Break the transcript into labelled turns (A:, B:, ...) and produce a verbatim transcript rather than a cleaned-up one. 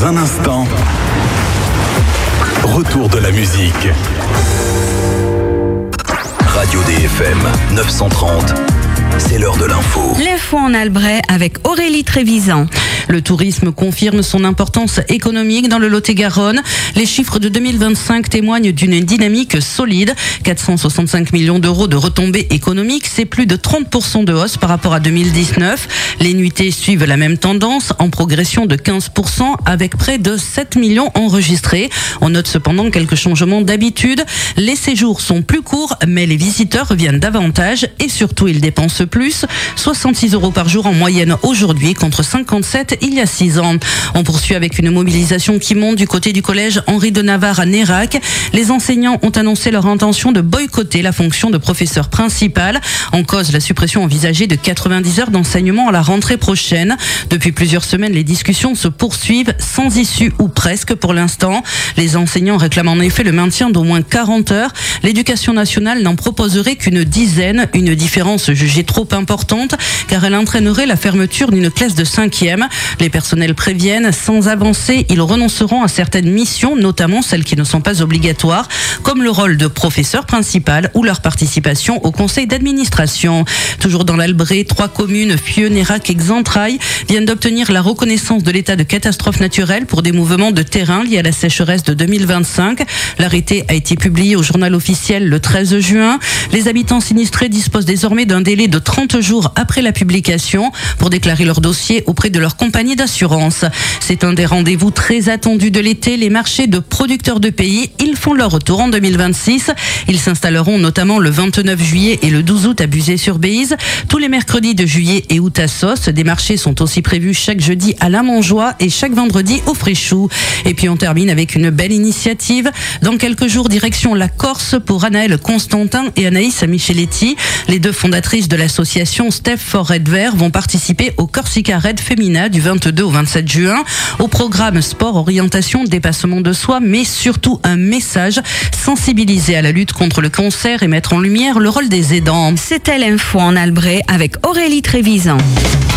A: Dans un instant, retour de la musique. Radio D F M neuf cent trente, c'est l'heure de l'info.
B: L'info en Albret avec Aurélie Trévisan. Le tourisme confirme son importance économique dans le Lot-et-Garonne. Les chiffres de deux mille vingt-cinq témoignent d'une dynamique solide. quatre cent soixante-cinq millions d'euros de retombées économiques, c'est plus de trente pour cent de hausse par rapport à deux mille dix-neuf. Les nuitées suivent la même tendance, en progression de quinze pour cent avec près de sept millions enregistrés. On note cependant quelques changements d'habitude. Les séjours sont plus courts, mais les visiteurs reviennent davantage et surtout ils dépensent plus. soixante-six euros par jour en moyenne aujourd'hui contre cinquante-sept il y a six ans. On poursuit avec une mobilisation qui monte du côté du collège Henri de Navarre à Nérac. Les enseignants ont annoncé leur intention de boycotter la fonction de professeur principal. En cause, la suppression envisagée de quatre-vingt-dix heures d'enseignement à la rentrée prochaine. Depuis plusieurs semaines, les discussions se poursuivent sans issue ou presque pour l'instant. Les enseignants réclament en effet le maintien d'au moins quarante heures. L'éducation nationale n'en proposerait qu'une dizaine, une différence jugée trop importante car elle entraînerait la fermeture d'une classe de cinquième. Les personnels préviennent, sans avancer, ils renonceront à certaines missions, notamment celles qui ne sont pas obligatoires, comme le rôle de professeur principal ou leur participation au conseil d'administration. Toujours dans l'Albret, trois communes, Fieux, Nérac et Xentrailles, viennent d'obtenir la reconnaissance de l'état de catastrophe naturelle pour des mouvements de terrain liés à la sécheresse de deux mille vingt-cinq. L'arrêté a été publié au journal officiel le treize juin. Les habitants sinistrés disposent désormais d'un délai de trente jours après la publication pour déclarer leur dossier auprès de leur compagnie d'assurance. C'est un des rendez-vous très attendus de l'été. Les marchés de producteurs de pays, ils font leur retour en deux mille vingt-six. Ils s'installeront notamment le vingt-neuf juillet et le douze août à Buzet-sur-Béziers. Tous les mercredis de juillet et août à Sauce. Des marchés sont aussi prévus chaque jeudi à La Montjoie et chaque vendredi au Fréchou. Et puis on termine avec une belle initiative. Dans quelques jours, direction la Corse pour Anaëlle Constantin et Anaïs Micheletti. Les deux fondatrices de l'association Steph for Red Vert vont participer au Corsica Red Femina du vingt-deux au vingt-sept juin. Au programme sport, orientation, dépassement de soi, mais surtout un message, sensibiliser à la lutte contre le cancer et mettre en lumière le rôle des aidants. C'était l'info en Albret avec Aurélie Trévisan.